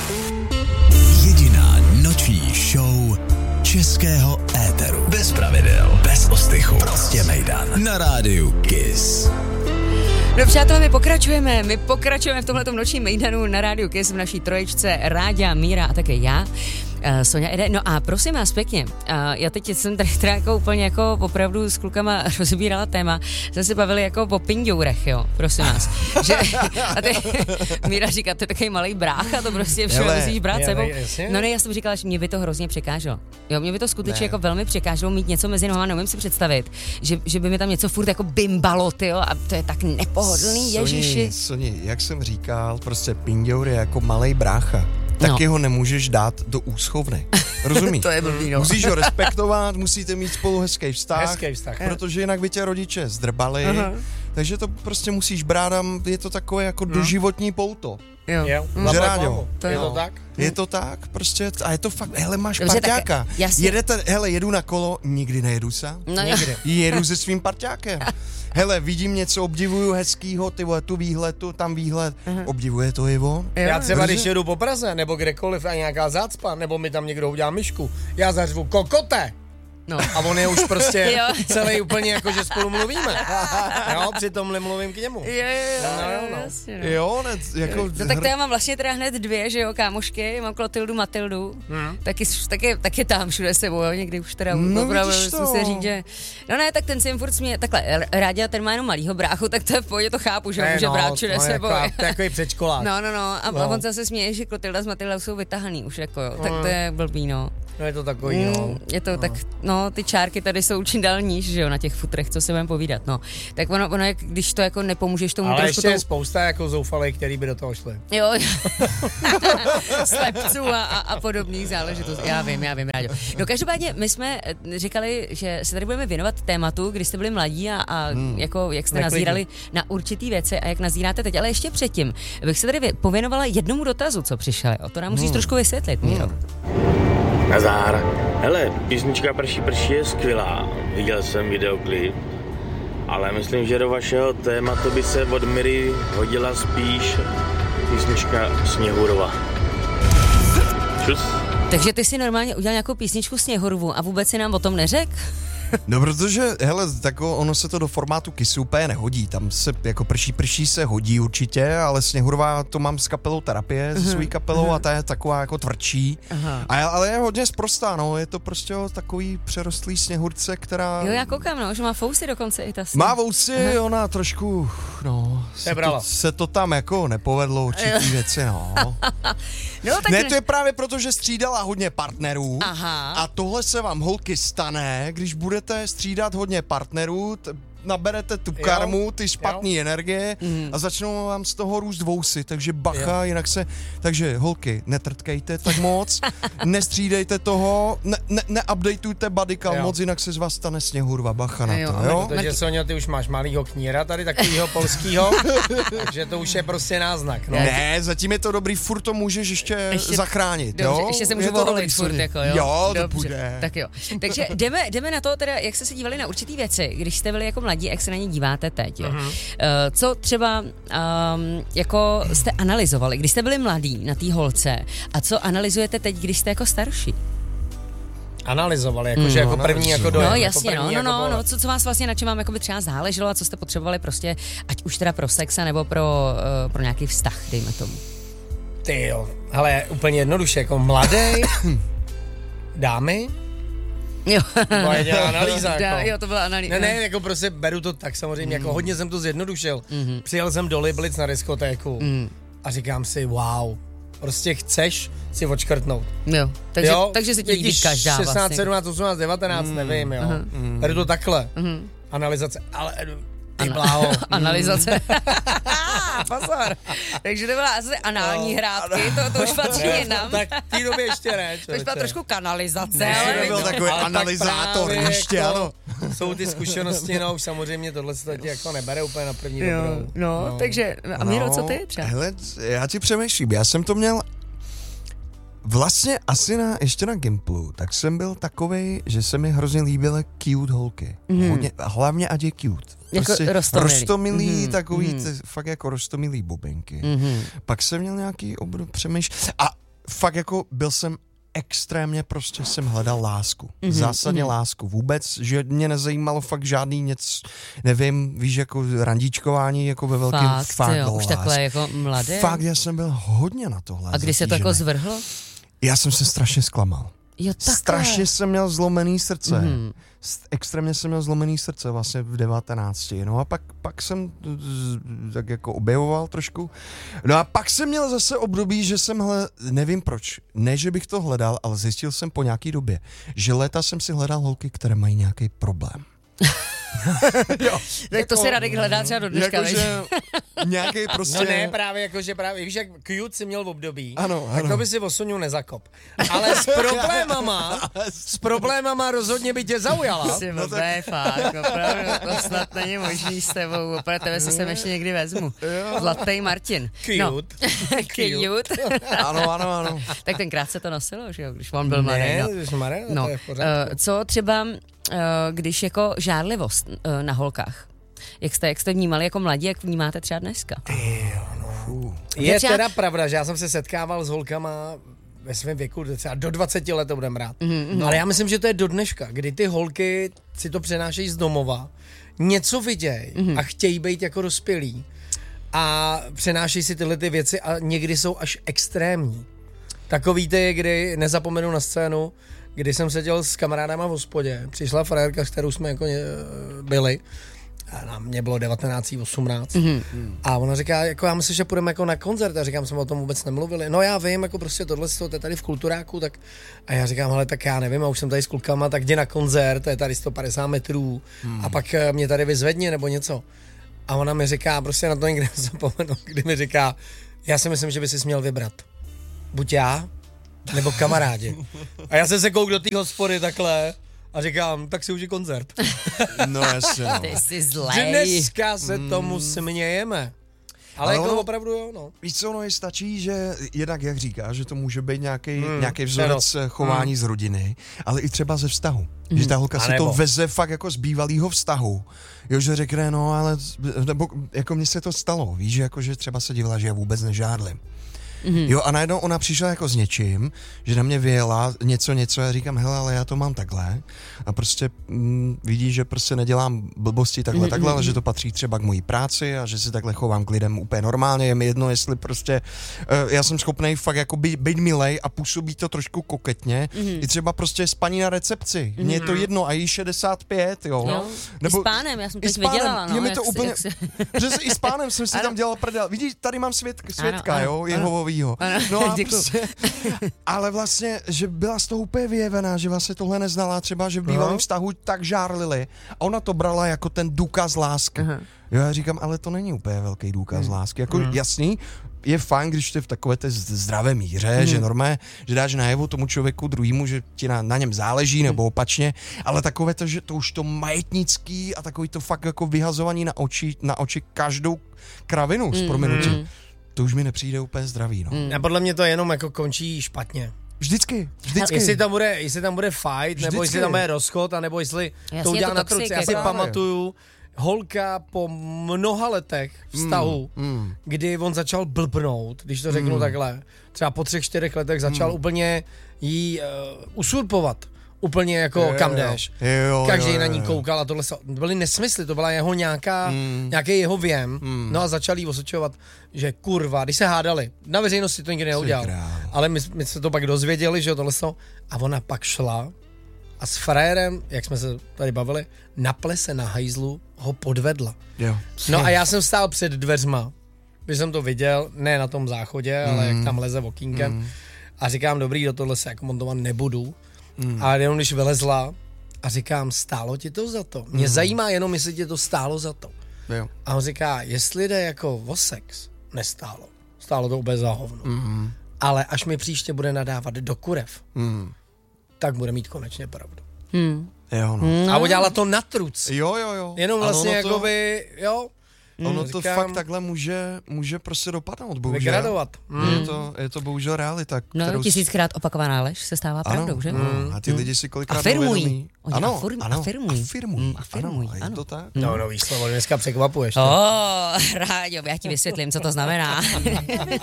Jediná noční show českého éteru. Bez pravidel, bez ostychu. Prostě mejdan. Na rádiu Kiss. No přátelé, my pokračujeme v tomhletom nočním mejdanu na rádiu Kiss v naší trojičce Ráďa, Míra a také já. Sonja Ede. No a prosím vás pěkně, já teď jsem tady jako úplně jako opravdu s klukama rozbírala téma, jsme se bavili jako o pindourech, jo, prosím vás. Že, a ty, Míra říká, to je takový malej brácha, to prostě všechno musíš brát sebou. No ne, já jsem říkala, že mě by to hrozně překáželo. Jo, mě by to skutečně jako velmi překáželo mít něco mezi nohama, neumím si představit, že by mi tam něco furt jako bimbalo, tyjo, a to je tak nepohodlný, ježiši. Soni, jak jsem říkal, prostě pindour je jako malej brácha. Taky ho nemůžeš dát do úschovny. Rozumíš? To je blbý, no. Musíš ho respektovat, musíte mít spolu hezký vztah, protože jinak by tě rodiče zdrbali. Aha. Takže to prostě musíš brát, je to takové jako doživotní pouto. Jo. Že Ráďo? Je to tak? Je to tak, prostě, a je to fakt, hele, máš parťáka. Jedu na kolo, nikdy nejedu sám. No, jedu se svým parťákem. Hele, vidím něco, obdivuju hezkýho, ty vole, tu výhled, tam výhled, obdivuje to i on. Já třeba, když jedu po Praze, nebo kdekoliv a nějaká zácpa, nebo mi tam někdo udělá myšku, já zařvu kokote. No. A on je už prostě celý úplně jako, že spolu mluvíme. Jo, přitom mluvím k němu. Jo, tak to já mám vlastně teda hned dvě, že jo, kámošky, mám Klotildu, Matildu, taky tam všude sebou, jo, někdy už teda opravdu musím říct, že, no ne, tak ten si jim furt směje, takhle, Ráďa, ten má jenom malýho bráchu, tak to je v pohodě, to chápu, že může brát všude sebou. To je takový předškolák. No, a on se směje, že Klotilda s Matildou jsou vytahaný už, jako jo, tak to je blbý, no. No je to takový, je to tak, ty čárky tady jsou čím dál níž, že jo, na těch futrech, co se budeme povídat, no. Tak ono když to jako nepomůžeš tomu ale trošku... Ale ještě je spousta jako zoufalých, který by do toho šli. Jo, slepců a podobných záležitostí, já vím, Ráďo. No každopádně, my jsme říkali, že se tady budeme věnovat tématu, kdy jste byli mladí a jako, jak jste nazírali na určitý věci a jak nazíráte teď, ale ještě předtím bych se tady pověnovala jednomu dotazu, co přišel, jo, to nám musíš trošku vysvětlit, Míro. Nazdar. Hele, písnička Prší je skvělá. Viděl jsem videoklip, ale myslím, že do vašeho tématu by se od Miry hodila spíš písnička Sněhurova. Čus. Takže ty si normálně udělal nějakou písničku Sněhurovu a vůbec si nám o tom neřekl? No protože, hele, ono se to do formátu Kissu úplně nehodí, tam se jako prší se hodí určitě, ale Sněhurová to mám s kapelou Terapie, se svojí kapelou a ta je taková jako tvrdší, ale je hodně sprostá, no, je to prostě takový přerostlý Sněhurce, která... Jo, já koukám, no, že má fousy dokonce i ta Má vousy, ona trošku, se to tam jako nepovedlo určitý věci, no. Ne, to je právě proto, že střídala hodně partnerů a tohle se vám holky stane, když budete střídat hodně partnerů, naberete tu karmu, ty špatné energie a začnou vám z toho růst vousy, takže bacha, jinak takže holky, netrtkejte tak moc, nestřídejte toho, neupdateujte bodycount moc, jinak se z vás stane Sněhurova, bacha na to, jo? Protože Sonja, ty už máš malýho kníra tady, takovýho polskýho, takže to už je prostě prostě no. Ne, zatím je to dobrý, furt to můžeš ještě zachránit, dobře, jo? Ještě se můžu volit furt, jako, jo? Jo, to bude. Tak jo. Takže jdeme na to teda, jak jste se dívali na určitý věci, když jste byli jako mladí, jak se na ně díváte teď, jo? Co třeba jako jste analyzovali, když jste byli mladí na té holce a co analyzujete teď, když jste jako starší? Analyzovali, jakože jako první jako dojem. No jasně, jako no, co vás vlastně, na čem vám jako by třeba záleželo a co jste potřebovali prostě, ať už teda pro sex, nebo pro nějaký vztah, dejme tomu. Ty jo, hele, úplně jednoduše, jako mladý, dámy, jo. To je analýza. Jako. Jo, to byla analýza. Ne, jako prostě beru to tak samozřejmě, jako hodně jsem to zjednodušil. Přijel jsem do Liblic na diskotéku a říkám si, wow, prostě chceš si odškrtnout. Jo, takže se ti líbí každá 16, vlastně. 17, 18, 19, nevím, jo. Beru to takhle. Analyzace, ale ty bláho. Analyzace. Pozor. Takže to byla asi anální hrátky, to už patří jinam. Tak v té době ještě ne. To už byla trošku kanalizace. Ne, to byl takový analyzátor ještě, ano. Jsou ty zkušenosti, no už samozřejmě tohle se teď jako nebere úplně na první dobrou. No, takže, a Míro, co ty třeba? Hele, já ti přemýšlím, já jsem to měl vlastně asi ještě na Gimplu, tak jsem byl takovej, že se mi hrozně líbily cute holky. Hodně, hlavně ať je cute. Prostě jako rostomilý, takový fakt jako rostomilý bubinky. Pak jsem měl nějaký přemýšlení. A fakt jako byl jsem extrémně, prostě jsem hledal lásku. Zásadně lásku. Vůbec, že mě nezajímalo fakt žádný něco, nevím, víš, jako randíčkování, jako ve velkém fakt jo, už takhle jako mladý. Fakt, já jsem byl hodně na tohle. A kdy se to jako zvrhlo? Já jsem se strašně zklamal. Jo, takhle. Strašně jsem měl zlomený srdce. Extrémně jsem měl zlomený srdce vlastně v 19. No a pak jsem tak jako objevoval trošku. No a pak jsem měl zase období, že jsem nevím proč, ne, že bych to hledal, ale zjistil jsem po nějaký době, že léta jsem si hledal holky, které mají nějaký problém. Jo, tak to si Radek hledá třeba do dneška, jakože nějaký prostě... No ne, právě víš, jak cute si měl v období, ano. tak to by si Osuniu nezakop. Ale s problémama rozhodně by tě zaujala. Jsi blbej, fakt, opravdu, to snad není možný s tebou, opravdu tebe se sem ještě někdy vezmu. Zlatý Martin. Cute. Cute. Ano. Tak tenkrát se to nosilo, že jo, když on byl mladý. No. To je v pořádku. Co třeba, když jako žárlivost na holkách? Jak jste vnímali jako mladí, jak vnímáte třeba dneska? Je teda pravda, že já jsem se setkával s holkama ve svém věku, třeba do 20 let to budem rád. Ale já myslím, že to je do dneška, kdy ty holky si to přenášejí z domova, něco vidějí a chtějí být jako dospělí a přenášejí si tyhle ty věci a někdy jsou až extrémní. Takový ty, kdy nezapomenu na scénu, kdy jsem seděl s kamarádama v hospodě, přišla frérka, s kterou jsme jako byli, a mě bylo 19, 18 a ona říká, jako já myslím, že půjdeme jako na koncert a říkám, jsme o tom vůbec nemluvili. No já vím, jako prostě tohle to je tady v Kulturáku, tak a já říkám, ale tak já nevím, a už jsem tady s klukama, tak jdi na koncert, to je tady 150 metrů a pak mě tady vyzvedni nebo něco. A ona mi říká, prostě na to nikdy nezapomenu, kdy mi říká, já si myslím, že by si měl vybrat. Buď já, nebo kamarádi. A já jsem se kouk do té hospody takhle a říkám, tak si užij koncert. No jasně. Ty jsi zlej. Že dneska se tomu smějeme. Ale jako opravdu jo, no. Víš co, no je stačí, že jednak, jak říká, že to může být nějaký vzorec chování z rodiny, ale i třeba ze vztahu. Že ta holka si to veze fakt jako z bývalýho vztahu. Jo, že řekne, no ale, nebo jako mně se to stalo, víš, jako že třeba se divila, že já vůbec nežádlím. Jo, a najednou ona přišla jako s něčím, že na mě vyjela něco, já říkám, hele, ale já to mám takhle a prostě vidí, že prostě nedělám blbosti takhle, ale že to patří třeba k mojí práci a že si takhle chovám k lidem úplně normálně, je mi jedno, jestli prostě já jsem schopnej fakt jako být milej a působí to trošku koketně, i třeba prostě s paní na recepci, mně je to jedno a jí 65, jo. Nebo i s pánem, já jsem teď vydělala, no. Je mi to úplně, že i s pánem jsem si tam dělal prdel, vidíš, tady mám svědka, jo, jehovovýho. No a prostě, ale vlastně, že byla z toho úplně vyjevená, že vlastně tohle neznala, třeba, že v bývalém vztahu tak žárlili a ona to brala jako ten důkaz lásky. Jo, já říkám, ale to není úplně velký důkaz lásky. Jako jasný, je fajn, když jste v takové té zdravé míře, že normálně, že dáš najevo tomu člověku druhýmu, že ti na něm záleží, nebo opačně, ale takové to, že to už to majetnický a takový to fakt jako vyhazování na oči každou kravinu s prominutím. To už mi nepřijde úplně zdravý, no. A podle mě to jenom jako končí špatně. Vždycky. Jestli tam bude fight, nebo jestli tam bude rozchod, anebo jestli to udělá na truce. Já si pamatuju, holka po mnoha letech vztahu, kdy on začal blbnout, když to řeknu takhle, třeba po 3-4 letech začal úplně jí usurpovat. Úplně jako kam jdeš. Každý na ní koukal a tohle byly nesmysly, to byla jeho nějaký jeho věm. No a začal jí osočovat, že kurva, když se hádali, na veřejnosti to nikdy neudělal. Ale my se to pak dozvěděli, že tohle a ona pak šla a s frérem, jak jsme se tady bavili, na plese na hajzlu ho podvedla. No a já jsem stál před dveřma, když jsem to viděl, ne na tom záchodě, ale jak tam leze okýnkem a říkám, dobrý, do tohle se jako montovat nebudu. A jenom když vylezla a říkám, stálo ti to za to? Mě zajímá jenom, jestli ti to stálo za to. A on říká, jestli jde jako o sex, nestálo. Stálo to úplně za hovno. Ale až mi příště bude nadávat do kurev, tak bude mít konečně pravdu. Jo, no. A udělala to na truc. Jo. Jenom vlastně jakoby, Ono to fakt takhle může prostě dopadnout, bohužel. Vygradovat. Je to bohužel realita. No, 1000krát opakovaná lež se stává pravdou, že? A ty lidi si kolikrát uvědomí. Afirmují. Ano. Je to tak? No, nový slovo, dneska překvapuješ. Rádio, já ti vysvětlím, co to znamená.